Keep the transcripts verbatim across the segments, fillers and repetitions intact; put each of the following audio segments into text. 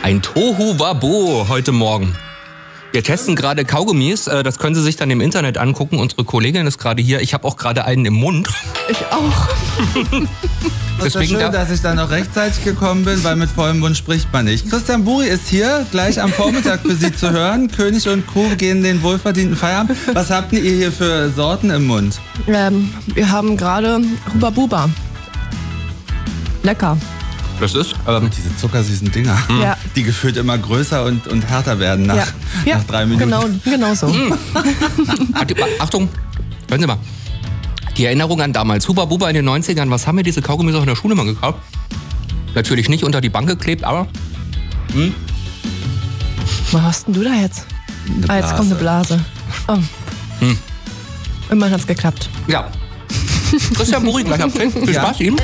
Ein Tohuwabo heute Morgen. Wir testen gerade Kaugummis, das können Sie sich dann im Internet angucken. Unsere Kollegin ist gerade hier. Ich habe auch gerade einen im Mund. Ich auch. Es ist schön, dass ich da noch rechtzeitig gekommen bin, weil mit vollem Mund spricht man nicht. Christian Buri ist hier, gleich am Vormittag für Sie zu hören. König und Kuh gehen den wohlverdienten Feierabend. Was habt ihr hier für Sorten im Mund? Ähm, wir haben gerade Huba Buba. Lecker. Das ist ähm, diese zuckersüßen Dinger, ja. die gefühlt immer größer und, und härter werden nach, ja. Ja. nach drei Minuten. Genau, genau so. Mm. Achtung, hören Sie mal. Die Erinnerung an damals. Huba Buba in den neunzigern. Was haben wir diese Kaugummis auch in der Schule mal gekauft? Natürlich nicht unter die Bank geklebt, aber... Hm? Was hast denn du da jetzt? Eine ah, jetzt kommt eine Blase. Oh. Hm. Immerhin hat's geklappt. Ja. Christian Buri, gleich ab zehn. Viel Spaß Ihnen.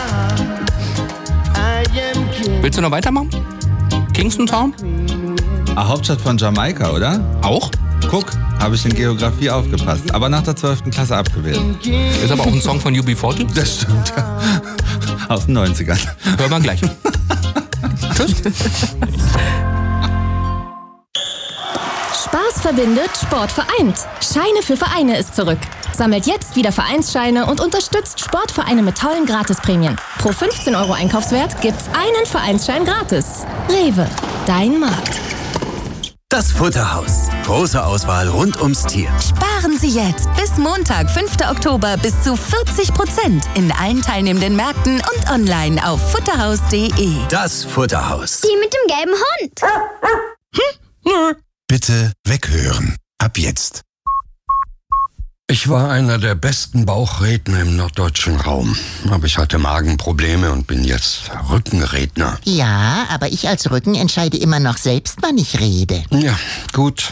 Willst du noch weitermachen? Kingston Town? Ah, Hauptstadt von Jamaika, oder? Auch? Guck, habe ich in Geografie aufgepasst, aber nach der zwölften Klasse abgewählt. Ist aber auch ein Song von U B vierzig? Das stimmt, ja. Aus den neunzigern. Hören wir gleich. Tschüss. Spaß verbindet, Sport vereint. Scheine für Vereine ist zurück. Sammelt jetzt wieder Vereinsscheine und unterstützt Sportvereine mit tollen Gratisprämien. Pro fünfzehn Euro Einkaufswert gibt's einen Vereinsschein gratis. Rewe, dein Markt. Das Futterhaus. Große Auswahl rund ums Tier. Sparen Sie jetzt bis Montag, fünften Oktober bis zu vierzig Prozent in allen teilnehmenden Märkten und online auf futterhaus punkt de. Das Futterhaus. Die mit dem gelben Hund. Hm? Bitte weghören. Ab jetzt. Ich war einer der besten Bauchredner im norddeutschen Raum. Aber ich hatte Magenprobleme und bin jetzt Rückenredner. Ja, aber ich als Rücken entscheide immer noch selbst, wann ich rede. Ja, gut.